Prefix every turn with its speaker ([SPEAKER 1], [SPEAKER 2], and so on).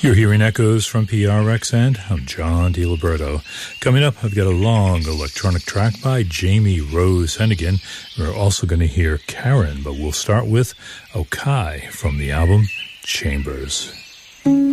[SPEAKER 1] You're hearing echoes from PRX, and I'm John DiLiberto. Coming up, I've got a long electronic track by Jamie Rose Hennigan. We're also going to hear Karen, but we'll start with Okai from the album Chambers.